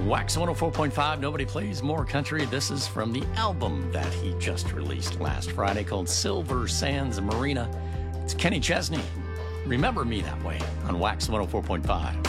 Wax 104.5, Nobody Plays More Country. This is from the album that he just released last Friday called Silver Sands Marina. It's Kenny Chesney. Remember Me That Way on Wax 104.5.